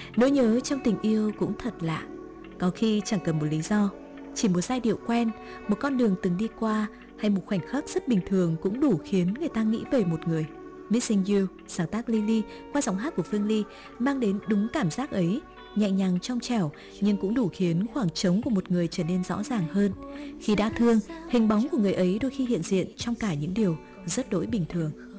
Nỗi nhớ trong tình yêu cũng thật lạ. Có khi chẳng cần một lý do, chỉ một giai điệu quen, một con đường từng đi qua hay một khoảnh khắc rất bình thường cũng đủ khiến người ta nghĩ về một người. Missing You, sáng tác Lily qua giọng hát của Phương Ly, mang đến đúng cảm giác ấy, nhẹ nhàng trong trẻo nhưng cũng đủ khiến khoảng trống của một người trở nên rõ ràng hơn. Khi đã thương, hình bóng của người ấy đôi khi hiện diện trong cả những điều rất đỗi bình thường.